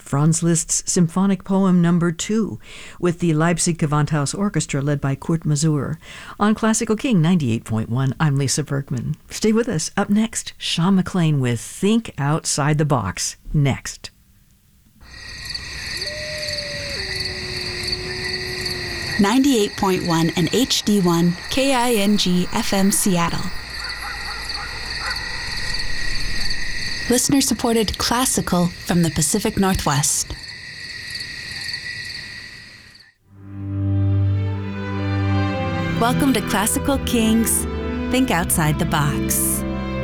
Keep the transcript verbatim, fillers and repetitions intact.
Franz Liszt's Symphonic Poem Number Two, with the Leipzig Gewandhaus Orchestra led by Kurt Masur. On Classical King ninety-eight point one, I'm Lisa Berkman. Stay with us. Up next, Sean McLean with Think Outside the Box. Next. ninety-eight point one and H D one K I N G F M Seattle. Listener-supported classical from the Pacific Northwest. Welcome to Classical Kings Think Outside the Box.